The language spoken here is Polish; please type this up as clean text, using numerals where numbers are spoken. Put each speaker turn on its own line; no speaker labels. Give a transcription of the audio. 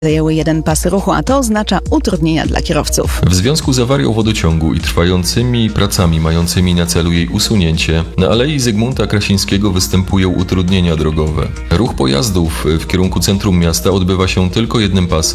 zajęły jeden pas ruchu, a to oznacza utrudnienia dla kierowców.
W związku z awarią wodociągu i trwającymi pracami mającymi na celu jej usunięcie, na Alei Zygmunta Krasińskiego występują utrudnienia drogowe. Ruch pojazdów w kierunku centrum miasta odbywa się tylko jednym pasem.